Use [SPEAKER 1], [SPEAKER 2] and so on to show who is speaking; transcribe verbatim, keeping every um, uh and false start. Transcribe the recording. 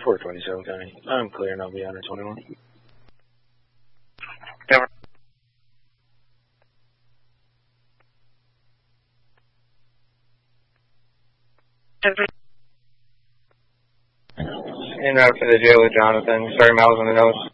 [SPEAKER 1] four twenty-seven County. I'm clear and I'll be on at twenty-one.
[SPEAKER 2] Denver.
[SPEAKER 3] En route for the jail with Jonathan. Sorry, miles on the nose.